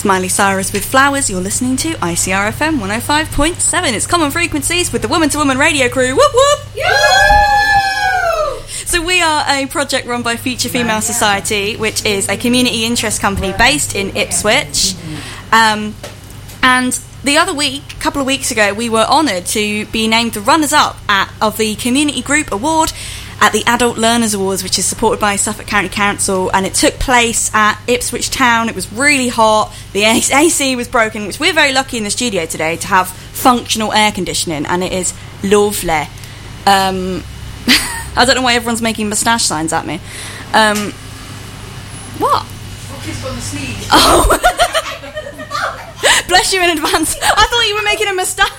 Miley Cyrus with Flowers. You're listening to ICRFM 105.7. It's Common Frequencies with the Woman to Woman radio crew. Whoop whoop! So we are a project run by Future Female Society, which is a community interest company based in Ipswich. And the other week, a couple of weeks ago, we were honoured to be named the runners-up of the Community Group Award at the Adult Learners Awards, which is supported by Suffolk County Council, and it took place at Ipswich Town. It was really hot, the AC was broken, which we're very lucky in the studio today to have functional air conditioning, and it is lovely. I don't know why everyone's making moustache signs at me. What? Rocky's got the sneeze. Oh! Bless you in advance. I thought you were making a moustache.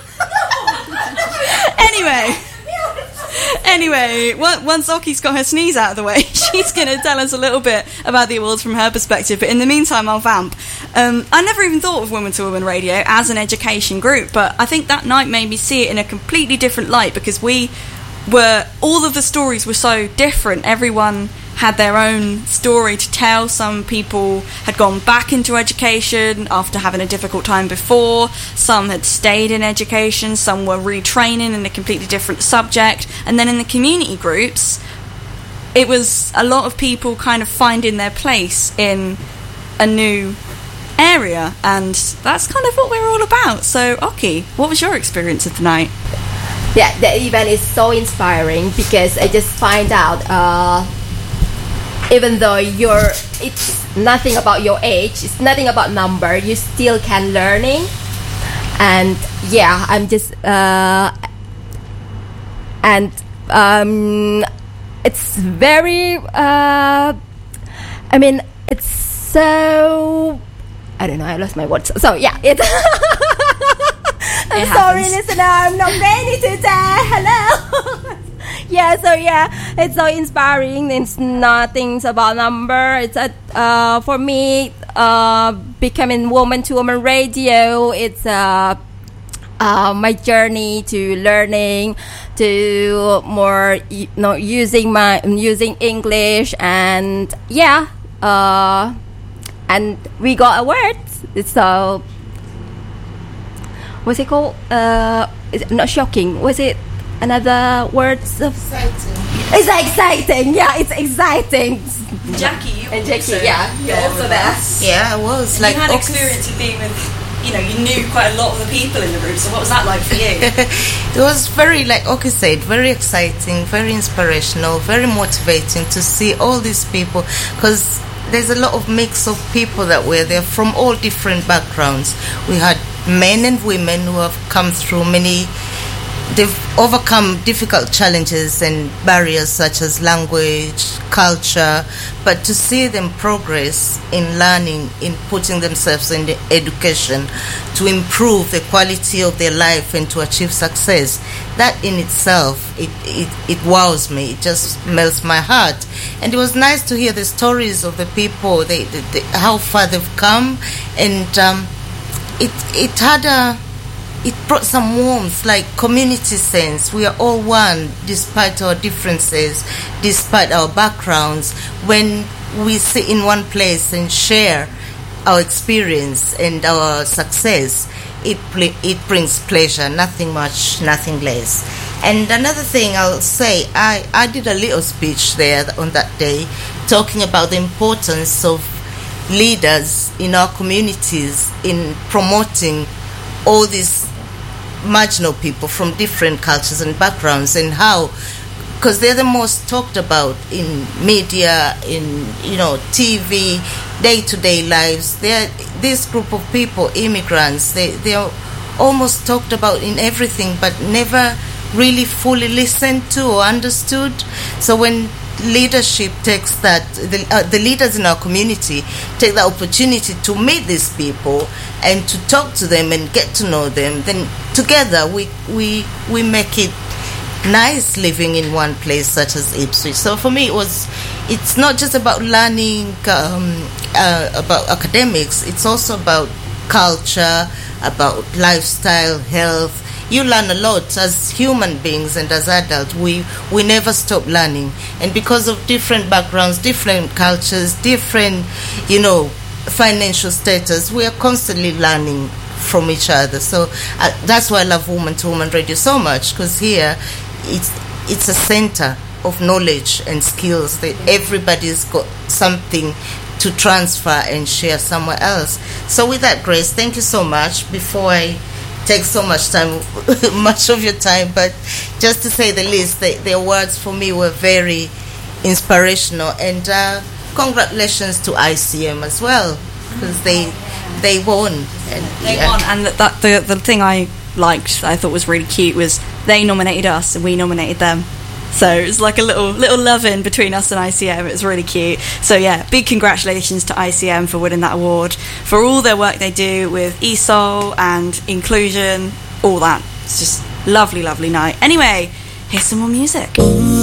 Anyway, once Oki's got her sneeze out of the way, she's going to tell us a little bit about the awards from her perspective. But in the meantime, I'll vamp. I never even thought of Woman to Woman Radio as an education group, but I think that night made me see it in a completely different light, because all of the stories were so different. Everyone had their own story to tell. Some people had gone back into education after having a difficult time before. Some had stayed in education. Some were retraining in a completely different subject. And then in the community groups, it was a lot of people kind of finding their place in a new area. And that's kind of what we're all about. So, Oki, what was your experience of the night? Yeah, the event is so inspiring, because I just find out even though it's nothing about your age, it's nothing about number, you still can learning. And yeah, I'm just it's very it's so, I don't know, I lost my words. So yeah, it's I'm sorry, listener, I'm not ready today. Hello. It's so inspiring. It's nothing about number. It's for me, becoming Woman to Woman Radio. It's my journey to learning, to more using English, and and we got awards. So what's it called? Is it not shocking? Was it another words of Exciting. It's exciting. Yeah, it's exciting. Jackie, you And Jackie, also, yeah. you're also there. Yeah, I was. You had experience of being with, you knew quite a lot of the people in the group, so what was that like for you? It was very, like Oki said, very exciting, very inspirational, very motivating to see all these people, because there's a lot of mix of people that were there from all different backgrounds. We had men and women who have come through they've overcome difficult challenges and barriers such as language, culture, but to see them progress in learning, in putting themselves in the education to improve the quality of their life and to achieve success, that in itself, it wows me. It just melts my heart. And it was nice to hear the stories of the people, how far they've come, and it brought some warmth, like community sense. We are all one, despite our differences, despite our backgrounds. When we sit in one place and share our experience and our success, it brings pleasure, nothing much, nothing less. And another thing I'll say, I did a little speech there on that day, talking about the importance of leaders in our communities in promoting all these marginal people from different cultures and backgrounds, and how, because they're the most talked about in media, in TV, day-to-day lives. This group of people, immigrants, they're almost talked about in everything, but never really fully listened to or understood. So when leadership takes that, the leaders in our community take the opportunity to meet these people and to talk to them and get to know them, then together we make it nice living in one place such as Ipswich. So for me, it's not just about learning about academics, it's also about culture, about lifestyle, health. You learn a lot as human beings, and as adults, we never stop learning. And because of different backgrounds, different cultures, different, financial status. We are constantly learning from each other. So that's why I love Woman to Woman Radio so much, because here it's a center of knowledge and skills that everybody's got something to transfer and share somewhere else. So with that, Grace, thank you so much. Before I take so much time, much of your time, but just to say the least, the awards for me were very inspirational, and congratulations to ICM as well, because they won. And they won, and the thing I liked, I thought was really cute, was they nominated us and we nominated them. So it was like a little love-in between us and ICM. It was really cute. So yeah, big congratulations to ICM for winning that award, for all their work they do with ESOL and inclusion, all that. It's just lovely, lovely night. Anyway, here's some more music.